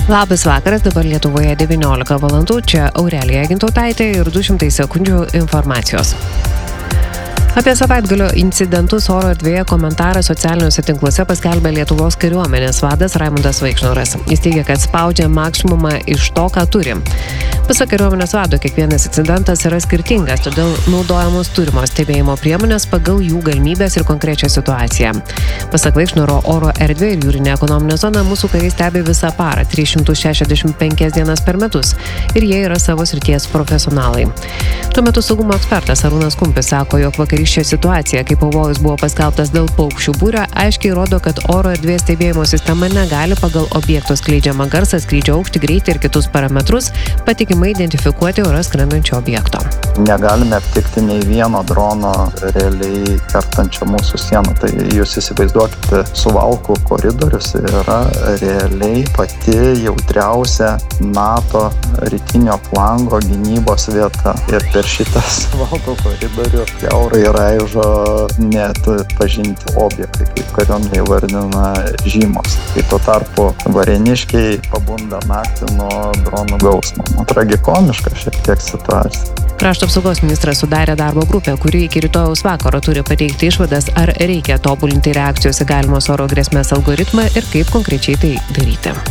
Labas vakaras, dabar Lietuvoje 19 valandų, čia Aurelija Gintautaitė ir 200 sekundžių informacijos. Apie savaitgalio incidentus oro erdvėje komentarą socialiniuose tinkluose paskelbė Lietuvos kariuomenės vadas Raimundas Vaikšnoras. Jis teigia, kad spaudžia maksimumą iš to, ką turi. Pasak kariuomenės vado, kiekvienas incidentas yra skirtingas, todėl naudojamos turimos stebėjimo priemonės pagal jų galimybės ir konkrečią situaciją. Pasak Vaikšnoro, oro erdvė ir jūrinė ekonominė zona mūsų kariai stebi visą parą, 365 dienas per metus, ir jie yra savo srities profesionalai. Tuo metu saugumo ekspertas Arūnas Kumpis sako, jog vakarykštė situacija, kai pavojus buvo paskelbtas dėl paukščių būrio, aiškiai rodo, kad oro erdvės stebėjimo sistema negali pagal objekto skleidžiamą garsą, skrydžio aukštį, greitį ir kitus parametrus patikimai identifikuoti ore skrendančio objekto. Negalime aptikti nei vieno drono realiai kertančio mūsų sieną. Tai jūs įsivaizduokite, Suvalkų koridorius yra realiai pati jautriausia NATO rytinio flango gynybos vieta. Ir per šitą Suvalkų koridorių kiaurai raižo net pažinti objektai, kaip kariuomenė įvardina žymos. Kai tuo tarpu varėniškiai pabunda naktį nuo dronų gausmo. Tragikomiška šiek tiek situacija. Krašto apsaugos ministras sudarė darbo grupę, kuri iki rytojaus vakaro turi pateikti išvadas, ar reikia tobulinti reakcijos į galimos oro grėsmės algoritmą ir kaip konkrečiai tai daryti.